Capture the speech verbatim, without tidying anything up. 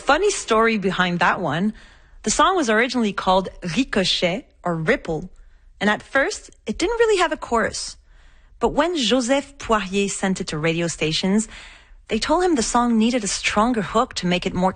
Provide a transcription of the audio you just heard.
funny story behind that one. The song was originally called Ricochet or Ripple, and at first it didn't really have a chorus. But when Joseph Poirier sent it to radio stations, they told him the song needed a stronger hook to make it more